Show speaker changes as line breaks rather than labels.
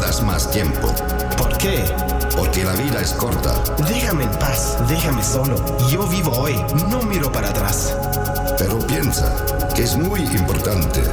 vivas más tiempo.
¿Por qué?
Porque la vida es corta.
Déjame en paz, déjame solo. Yo vivo hoy, no miro para atrás.
Pero piensa que es muy importante